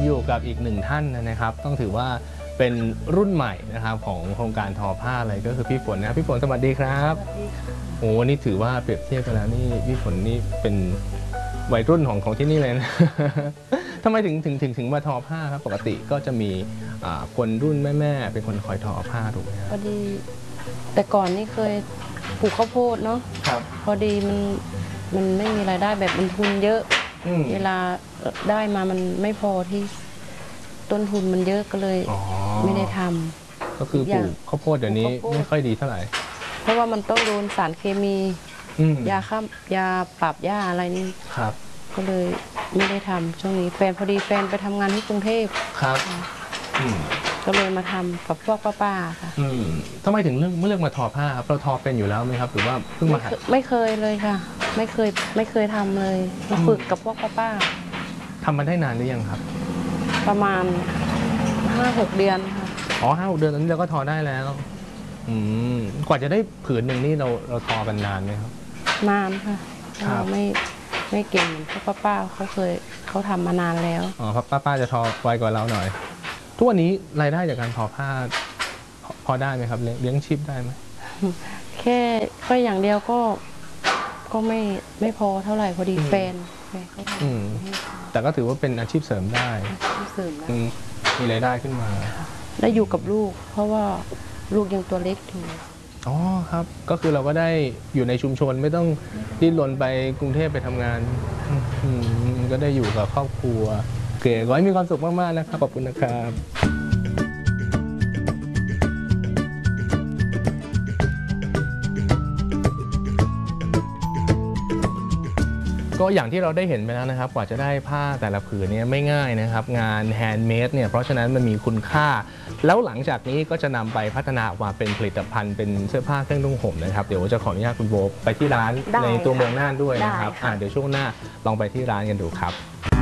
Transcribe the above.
อยู่กับอีกหนึ่งท่านนะครับต้องถือว่าเป็นรุ่นใหม่นะครับของโครงการทอผ้าอะไรก็คือพี่ฝนนะครับพี่ฝนสวัสดีครับโอ้นี่ถือว่าเปรียบเทียบกันแล้วนี่พี่ฝนนี่เป็นวัยรุ่นของที่นี่เลยนะ ทำไมถึงมาทอผ้าครับปกติก็จะมีคนรุ่นแม่เป็นคนคอยทอผ้าถูกไหมครับพอดีแต่ก่อนนี่เคยปลูกข้าวโพดเนาะครับพอดีมันไม่มีรายได้แบบมันทุนเยอะเวลาได้มามันไม่พอที่ต้นทุนมันเยอะก็เลยไม่ได้ทำก็คือปลูกข้าวโพดเดี๋ยวนี้ไม่ค่อยดีเท่าไหร่เพราะว่ามันต้องโดนสารเคมียาฆ่ายาปรับหญ้าอะไรนี่ครับก็เลยไม่ได้ทำช่วงนี้พอดีแฟนไปทำงานที่กรุงเทพครับก็เลยมาทำกับพวกป้าๆค่ะทำไมถึงเลือกมาทอผ้าครับเราทอเป็นอยู่แล้วไหมครับหรือว่าเพิ่งมาหัดไม่เคยเลยค่ะไม่เคยทำเลยมาฝึกกับพวกป้าๆทำมาได้นานหรือยังครับประมาณ 5-6 เดือนค่ะอ๋อ5-6 เดือนนั้นเราก็ทอได้แล้วกว่าจะได้ผืนหนึ่งนี่เราทอกันนานไหมครับนานค่ะเราไม่เก่งเหมือนพวกป้าเขาทำมานานแล้วอ๋อป้าจะทอไวกว่าเราหน่อยทุกวันนี้รายได้จากการทอผ้าพอได้ไหมครับเลี้ยงชีพได้ไหมแค่อย่างเดียวก็ไม่พอเท่าไหร่พอดีแฟนเขาทำแต่ก็ถือว่าเป็นอาชีพเสริมได้มีรายได้ขึ้นมาได้อยู่กับลูกเพราะว่าลูกยังตัวเล็กอยู่อ๋อครับก็คือเราก็ได้อยู่ในชุมชนไม่ต้องดิ้นรนไปกรุงเทพไปทำงานก็ได้อยู่กับครอบครัวเก๋ขอให้มีความสุขมากๆนะครับขอบคุณนะครับก็อย่างที่เราได้เห็นไปแล้วนะครับกว่าจะได้ผ้าแต่ละผืนนี้ไม่ง่ายนะครับงานแฮนด์เมดเนี่ยเพราะฉะนั้นมันมีคุณค่าแล้วหลังจากนี้ก็จะนำไปพัฒนาออกมาเป็นผลิตภัณฑ์เป็นเสื้อผ้าเครื่องนุ่งห่มนะครับเดี๋ยวจะขออนุญาตคุณโบไปที่ร้านในตัวเมืองน่านด้วยนะครับเดี๋ยวช่วงหน้าลองไปที่ร้านกันดูครับ